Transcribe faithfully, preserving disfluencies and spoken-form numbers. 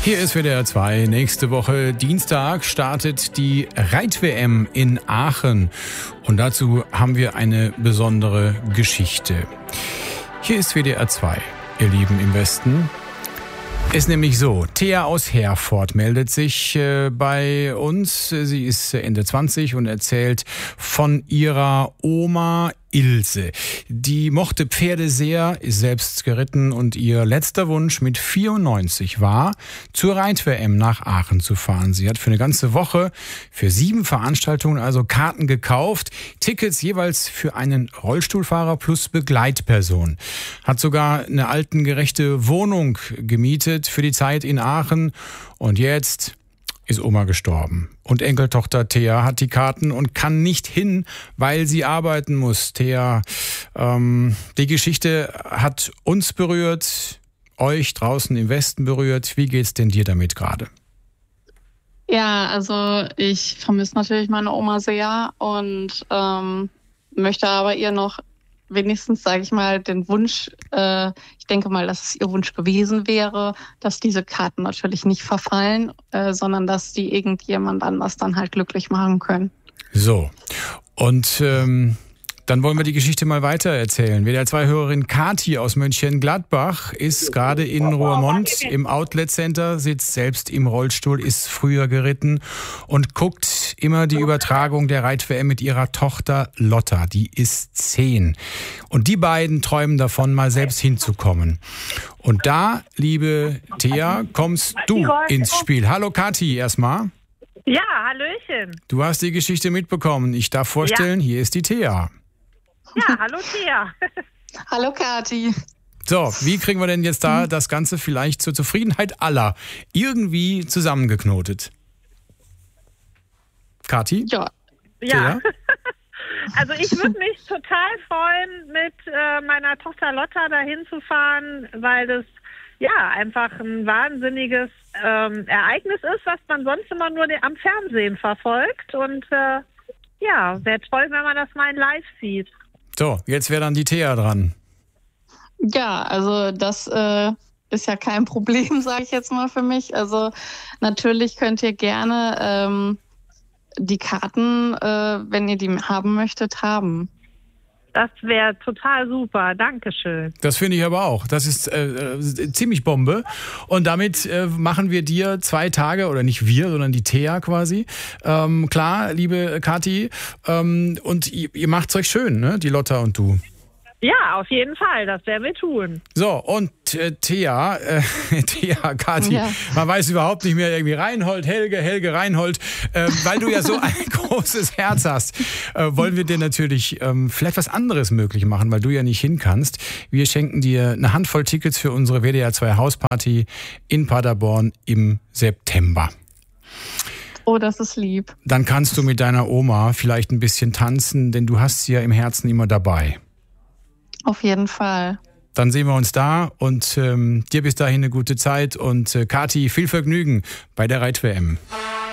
Hier ist W D R zwei. Nächste Woche Dienstag startet die Reit-W M in Aachen. Und dazu haben wir eine besondere Geschichte. Hier ist W D R zwei, ihr Lieben im Westen. Ist nämlich so, Thea aus Herford meldet sich äh, bei uns. Sie ist Ende zwanzig und erzählt von ihrer Oma Ilse. Die mochte Pferde sehr, ist selbst geritten und ihr letzter Wunsch mit vierundneunzig war, zur Reit-W M nach Aachen zu fahren. Sie hat für eine ganze Woche, für sieben Veranstaltungen also Karten gekauft, Tickets jeweils für einen Rollstuhlfahrer plus Begleitperson. Hat sogar eine altengerechte Wohnung gemietet für die Zeit in Aachen und jetzt ist Oma gestorben. Und Enkeltochter Thea hat die Karten und kann nicht hin, weil sie arbeiten muss. Thea, ähm, die Geschichte hat uns berührt, euch draußen im Westen berührt. Wie geht's denn dir damit gerade? Ja, also ich vermisse natürlich meine Oma sehr und ähm, möchte aber ihr noch wenigstens, sage ich mal, den Wunsch, äh, ich denke mal, dass es ihr Wunsch gewesen wäre, dass diese Karten natürlich nicht verfallen, äh, sondern dass die irgendjemand anders dann halt glücklich machen können. So, und ähm, dann wollen wir die Geschichte mal weiter erzählen. W D R zwei-Hörerin Kathi aus Mönchengladbach ist gerade in Roermond im Outlet Center, sitzt selbst im Rollstuhl, ist früher geritten und guckt immer die Übertragung der Reit-W M mit ihrer Tochter Lotta. Die ist zehn. Und die beiden träumen davon, mal selbst hinzukommen. Und da, liebe Thea, kommst du ins Spiel. Hallo Kathi erstmal. Ja, hallöchen. Du hast die Geschichte mitbekommen. Ich darf vorstellen, ja. Hier ist die Thea. Ja, hallo Thea. Hallo Kathi. So, wie kriegen wir denn jetzt da das Ganze vielleicht zur Zufriedenheit aller irgendwie zusammengeknotet? Kathi? Ja. Ja. Also ich würde mich total freuen, mit äh, meiner Tochter Lotta dahin zu fahren, weil das ja einfach ein wahnsinniges ähm, Ereignis ist, was man sonst immer nur am Fernsehen verfolgt. Und äh, ja, wäre toll, wenn man das mal in live sieht. So, jetzt wäre dann die Thea dran. Ja, also das äh, ist ja kein Problem, sage ich jetzt mal für mich. Also natürlich könnt ihr gerne ähm, die Karten, äh, wenn ihr die haben möchtet, haben. Das wäre total super, Dankeschön. Das finde ich aber auch. Das ist äh, äh, ziemlich Bombe. Und damit äh, machen wir dir zwei Tage, oder nicht wir, sondern die Thea quasi. Ähm, klar, liebe Kathi, ähm, und ihr, ihr macht's euch schön, ne? Die Lotta und du. Ja, auf jeden Fall, das werden wir tun. So, und äh, Thea, äh, Thea, Kathi, ja. Man weiß überhaupt nicht mehr, irgendwie Reinhold, Helge, Helge, Reinhold, äh, weil du ja so ein großes Herz hast, äh, wollen wir dir natürlich ähm, vielleicht was anderes möglich machen, weil du ja nicht hin kannst. Wir schenken dir eine Handvoll Tickets für unsere W D R zwei Hausparty in Paderborn im September. Oh, das ist lieb. Dann kannst du mit deiner Oma vielleicht ein bisschen tanzen, denn du hast sie ja im Herzen immer dabei. Auf jeden Fall. Dann sehen wir uns da und ähm, dir bis dahin eine gute Zeit und äh, Kathi, viel Vergnügen bei der Reit-W M.